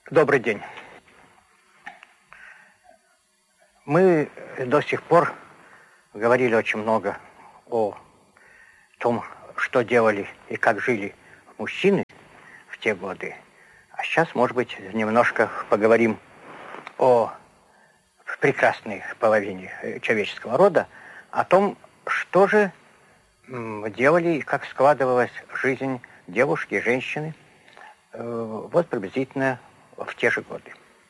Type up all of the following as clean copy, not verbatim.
Добрый день. Мы до сих пор говорили очень много о том, что делали и как жили мужчины в те годы. А сейчас, может быть, немножко поговорим о прекрасной половине человеческого рода, о том, что же делали и как складывалась жизнь девушки и женщины вот приблизительно в те же годы.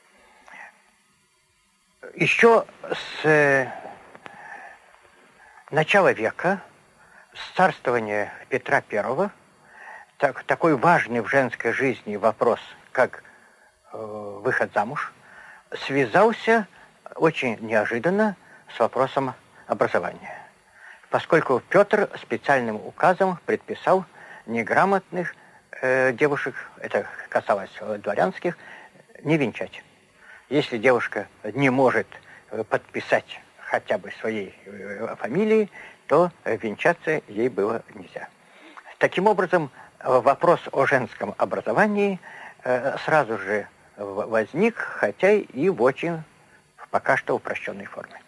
Еще с начала века, с царствования Петра I, такой важный в женской жизни вопрос, как выход замуж, связался очень неожиданно с вопросом образования. Поскольку Петр специальным указом предписал неграмотных девушек, это касалось дворянских, не венчать. Если девушка не может подписать хотя бы своей фамилии, то венчаться ей было нельзя. Таким образом, вопрос о женском образовании сразу же возник, хотя и в очень пока что упрощенной форме.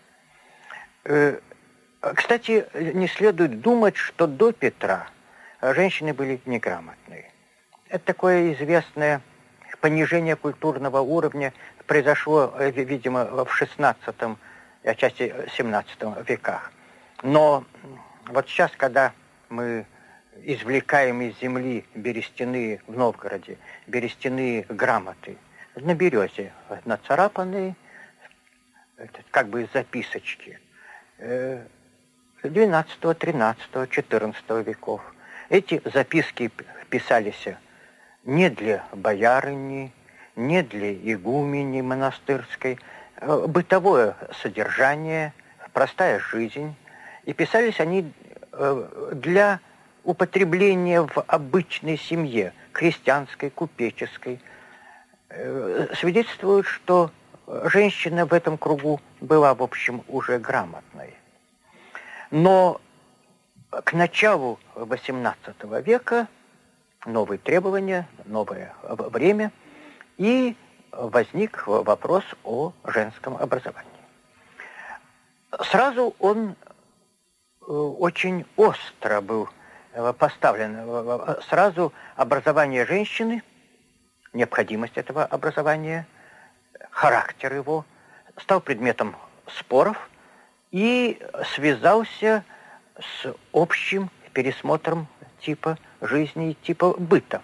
Кстати, не следует думать, что до Петра женщины были неграмотные. Это такое известное понижение культурного уровня произошло, видимо, в XVI и отчасти XVII веках. Но вот сейчас, когда мы извлекаем из земли берестяные в Новгороде, берестяные грамоты, на березе нацарапанные, как бы записочки XII, XIII, XIV веков. Эти записки писались не для боярыни, не для игумени монастырской, бытовое содержание, простая жизнь. И писались они для употребления в обычной семье, крестьянской, купеческой. Свидетельствует, что женщина в этом кругу была, в общем, уже грамотной. Но к началу XVIII века новые требования, новое время, и возник вопрос о женском образовании. Сразу он очень остро был поставлен. Сразу образование женщины, необходимость этого образования, характер его стал предметом споров и связался с общим пересмотром типа жизни и типа быта.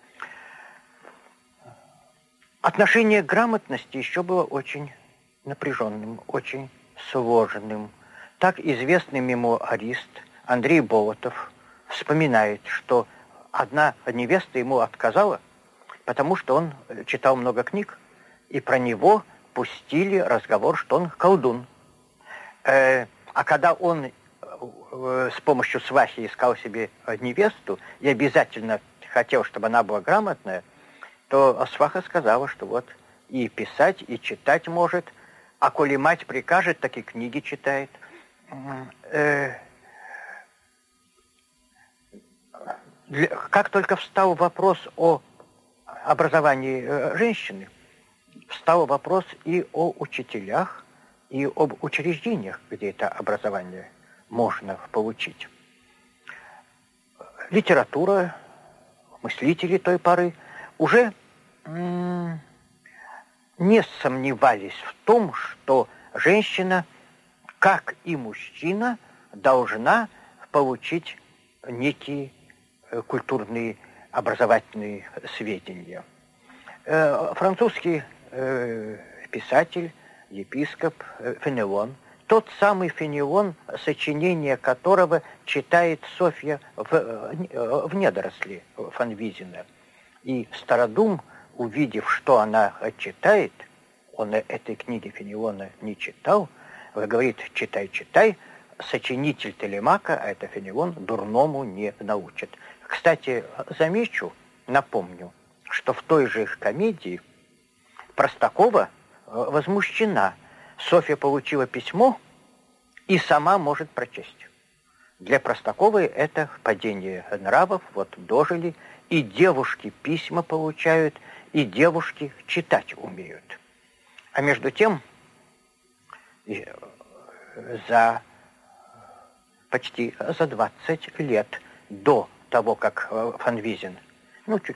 Отношение к грамотности еще было очень напряженным, очень сложным. Так известный мемуарист Андрей Болотов вспоминает, что одна невеста ему отказала, потому что он читал много книг, и про него пустили разговор, что он колдун. А когда он с помощью свахи искал себе невесту и обязательно хотел, чтобы она была грамотная, то сваха сказала, что вот и писать, и читать может, а коли мать прикажет, так и книги читает. Как только встал вопрос о образовании женщины, встал вопрос и о учителях, и об учреждениях, где это образование можно получить. Литература, мыслители той поры уже не сомневались в том, что женщина, как и мужчина, должна получить некие культурные, образовательные сведения. Французский писатель, епископ Фенелон, тот самый Фенелон, сочинение которого читает Софья в «Недоросли» фон Визина. И Стародум, увидев, что она читает, он этой книги Фенелона не читал, говорит: читай, читай, сочинитель Телемака, а это Фенелон, дурному не научит. Кстати, замечу, напомню, что в той же их комедии Простакова возмущена. Софья получила письмо и сама может прочесть. Для Простаковой это падение нравов, вот дожили, и девушки письма получают, и девушки читать умеют. А между тем, почти за 20 лет до того, как Фанвизин, чуть